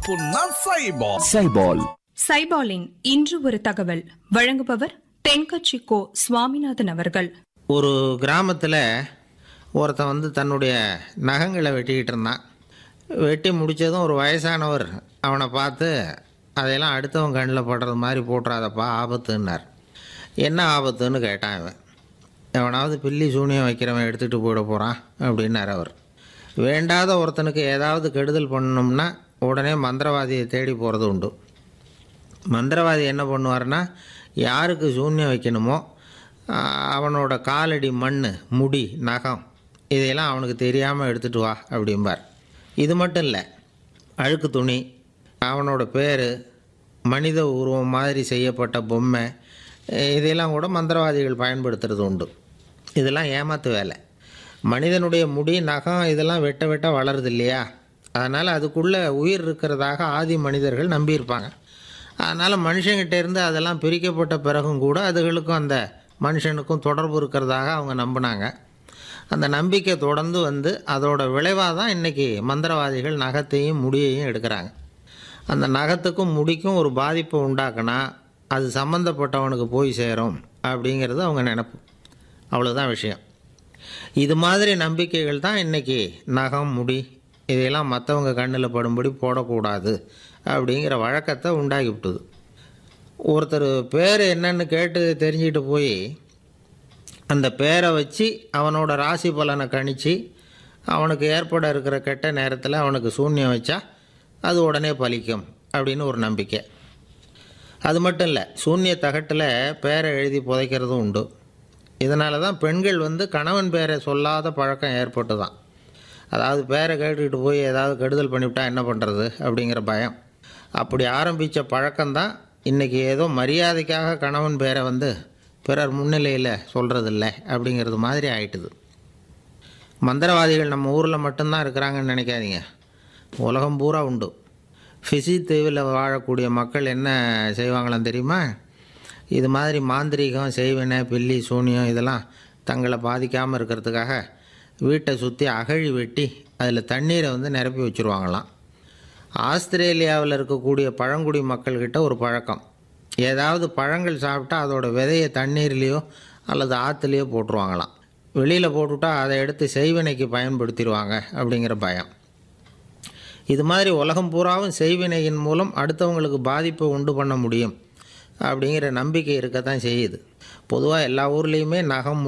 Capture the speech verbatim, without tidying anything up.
புன்னா சைபால். சைபால் சைபாலின் இன்று ஒரு தகவல் வழங்குபவர் தென்கட்சி கோ சுவாமிநாதன் அவர்கள். ஒரு கிராமத்தில் ஒருத்தன் வந்து தன்னுடைய நகங்களை வெட்டிக்கிட்டு இருந்தான். வெட்டி முடித்ததும் ஒரு வயசானவர் அவனை பார்த்து, அதையெல்லாம் அடுத்தவன் கண்ணில் படுறது மாதிரி போட்டுறாதப்பா, ஆபத்துன்னார். என்ன ஆபத்துன்னு கேட்டான் இவன். எவனாவது பில்லி சூனியம் வைக்கிறவன் எடுத்துகிட்டு போயிட போகிறான் அப்படின்னார் அவர். வேண்டாத ஒருத்தனுக்கு ஏதாவது கெடுதல் பண்ணணும்னா உடனே மந்திரவாதியை தேடி போகிறது உண்டு. மந்திரவாதி என்ன பண்ணுவார்னா, யாருக்கு சூன்யம் வைக்கணுமோ அவனோட காலடி, மண், முடி, நகம் இதையெல்லாம் அவனுக்கு தெரியாமல் எடுத்துகிட்டு வா அப்படிம்பார். இது மட்டும் இல்லை, அழுக்கு துணி, அவனோட பேர், மனித உருவம் மாதிரி செய்யப்பட்ட பொம்மை இதையெல்லாம் கூட மந்திரவாதிகள் பயன்படுத்துறது உண்டு. இதெல்லாம் ஏமாத்து வேலை. மனிதனுடைய முடி, நகம் இதெல்லாம் வெட்ட வெட்ட வளருது இல்லையா, அதனால் அதுக்குள்ளே உயிர் இருக்கிறதாக ஆதி மனிதர்கள் நம்பியிருப்பாங்க. அதனால் மனுஷங்கிட்ட இருந்து அதெல்லாம் பிரிக்கப்பட்ட பிறகும் கூட அதுகளுக்கும் அந்த மனுஷனுக்கும் தொடர்பு இருக்கிறதாக அவங்க நம்பினாங்க. அந்த நம்பிக்கை தொடர்ந்து வந்து அதோட விளைவாக தான் இன்றைக்கி மந்திரவாதிகள் நகத்தையும் முடியையும் எடுக்கிறாங்க. அந்த நகத்துக்கும் முடிக்கும் ஒரு பாதிப்பை உண்டாக்குனா அது சம்மந்தப்பட்டவனுக்கு போய் சேரும் அப்படிங்கிறது அவங்க நினைப்பு. அவ்வளோதான் விஷயம். இது மாதிரி நம்பிக்கைகள் தான் இன்றைக்கி நகம், முடி இதையெல்லாம் மற்றவங்க கண்ணில் படும்படி போடக்கூடாது அப்படிங்கிற வழக்கத்தை உண்டாக்கி விட்டுது. ஒருத்தர் பேர் என்னன்னு கேட்டு தெரிஞ்சுக்கிட்டு போய் அந்த பேரை வச்சு அவனோட ராசி பலனை கணித்து அவனுக்கு ஏற்பட இருக்கிற கெட்ட நேரத்தில் அவனுக்கு சூன்யம் வச்சா அது உடனே பலிக்கும் அப்படின்னு ஒரு நம்பிக்கை. அது மட்டும் இல்லை, சூன்ய தகட்டில் பேரை எழுதி புதைக்கிறதும் உண்டு. இதனால தான் பெண்கள் வந்து கணவன் பேரை சொல்லாத பழக்கம் ஏற்பட்டு தான். அதாவது பேரை கேட்டுக்கிட்டு போய் ஏதாவது கெடுதல் பண்ணிவிட்டா என்ன பண்ணுறது அப்படிங்கிற பயம். அப்படி ஆரம்பித்த பழக்கம்தான் இன்றைக்கி ஏதோ மரியாதைக்காக கணவன் பேரை வந்து பிறர் முன்னிலையில் சொல்கிறதில்ல அப்படிங்கிறது மாதிரி ஆயிட்டுது. மந்திரவாதிகள் நம்ம ஊரில் மட்டும்தான் இருக்கிறாங்கன்னு நினைக்காதீங்க, உலகம் பூரா உண்டு. ஃபிஜி தீவில் வாழக்கூடிய மக்கள் என்ன செய்வாங்களாம் தெரியுமா? இது மாதிரி மாந்திரீகம், செய்வினை, பில்லி, சூனியம் இதெல்லாம் தங்களை பாதிக்காமல் இருக்கிறதுக்காக வீட்டை சுற்றி அகழி வெட்டி அதில் தண்ணீரை வந்து நிரப்பி வச்சுருவாங்களாம். ஆஸ்திரேலியாவில் இருக்கக்கூடிய பழங்குடி மக்கள்கிட்ட ஒரு பழக்கம், ஏதாவது பழங்கள் சாப்பிட்டா அதோட விதையை தண்ணீர்லேயோ அல்லது ஆற்றுலையோ போட்டுருவாங்களாம். வெளியில் போட்டுவிட்டா அதை எடுத்து செய்வினைக்கு பயன்படுத்திடுவாங்க அப்படிங்கிற பயம். இது மாதிரி உலகம் பூராவும் செய்வினையின் மூலம் அடுத்தவங்களுக்கு பாதிப்பை உண்டு பண்ண முடியும் அப்படிங்கிற நம்பிக்கை இருக்கத்தான் செய்யுது. பொதுவாக எல்லா ஊர்லேயுமே நகம்